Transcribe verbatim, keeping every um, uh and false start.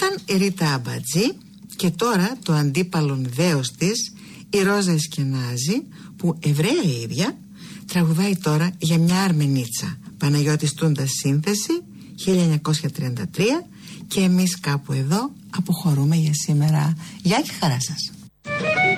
Ήταν η Ρίτα Αμπατζή και τώρα το αντίπαλον δέος της, η Ρόζα Εσκενάζη, που Εβραία η ίδια, τραγουδάει τώρα για μια Αρμενίτσα. Παναγιώτης Τούντας σύνθεση, χίλια εννιακόσια τριάντα τρία, και εμείς κάπου εδώ αποχωρούμε για σήμερα. Γεια και χαρά σας.